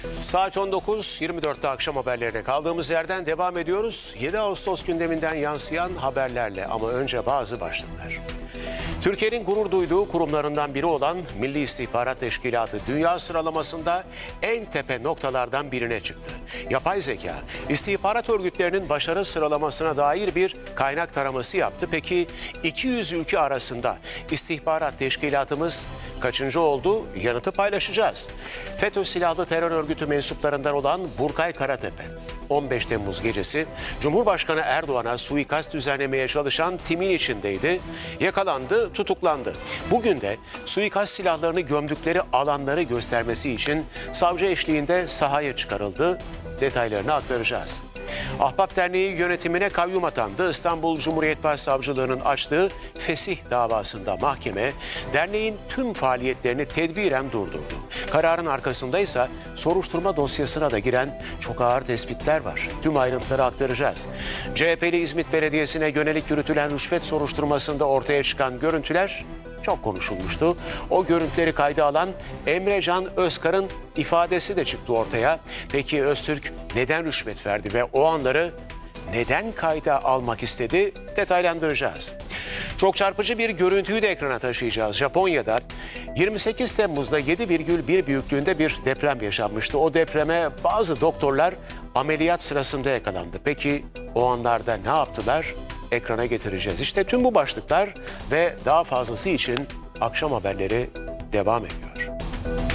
Saat 19.24'te akşam haberlerine kaldığımız yerden devam ediyoruz. 7 Ağustos gündeminden yansıyan haberlerle ama önce bazı başlıklar. Türkiye'nin gurur duyduğu kurumlarından biri olan Milli İstihbarat Teşkilatı dünya sıralamasında en tepe noktalardan birine çıktı. Yapay zeka, istihbarat örgütlerinin başarı sıralamasına dair bir kaynak taraması yaptı. Peki 200 ülke arasında istihbarat teşkilatımız kaçıncı oldu? Yanıtı paylaşacağız. FETÖ silahlı terör örgütü mensuplarından olan Burkay Karatepe, 15 Temmuz gecesi Cumhurbaşkanı Erdoğan'a suikast düzenlemeye çalışan timin içindeydi. Yakalandı, tutuklandı. Bugün de suikast silahlarını gömdükleri alanları göstermesi için savcı eşliğinde sahaya çıkarıldı. Detaylarını aktaracağız. Ahbap Derneği yönetimine kayyum atandı. İstanbul Cumhuriyet Başsavcılığı'nın açtığı fesih davasında mahkeme derneğin tüm faaliyetlerini tedbiren durdurdu. Kararın arkasında ise soruşturma dosyasına da giren çok ağır tespitler var. Tüm ayrıntıları aktaracağız. CHP'li İzmit Belediyesi'ne yönelik yürütülen rüşvet soruşturmasında ortaya çıkan görüntüler çok konuşulmuştu. O görüntüleri kayda alan Emrecan Özkar'ın ifadesi de çıktı ortaya. Peki Öztürk neden rüşvet verdi ve o anları neden kayda almak istedi? Detaylandıracağız. Çok çarpıcı bir görüntüyü de ekrana taşıyacağız. Japonya'da 28 Temmuz'da 7,1 büyüklüğünde bir deprem yaşanmıştı. O depreme bazı doktorlar ameliyat sırasında yakalandı. Peki o anlarda ne yaptılar? Ekrana getireceğiz. İşte tüm bu başlıklar ve daha fazlası için akşam haberleri devam ediyor.